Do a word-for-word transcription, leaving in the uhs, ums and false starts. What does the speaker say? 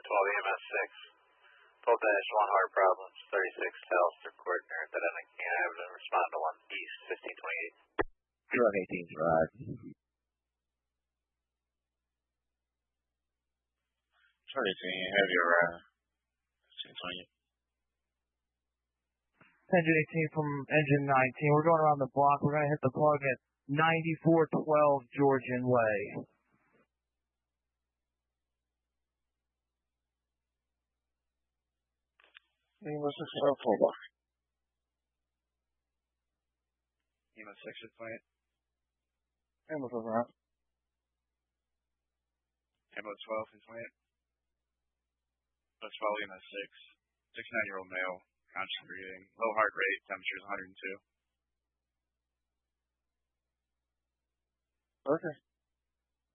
twelve E M S six. twelve dash one heart problems, thirty-six Talister Coordinator, that I can't have to respond to one East, fifteen twenty-eight. Drug eighteen's right. Drug eighteen, have your uh, fifteen twenty-eight. Engine eighteen from engine nineteen. We're going around the block. We're going to hit the plug at ninety-four twelve Georgian Way. Lima six, oh, pull back. Lima six, is playing. Lima twelve, right? Lima twelve, is playing. Lima twelve, Lima six. sixty-nine-year-old male. Constant breathing. Low heart rate. Temperature is one hundred two. Okay.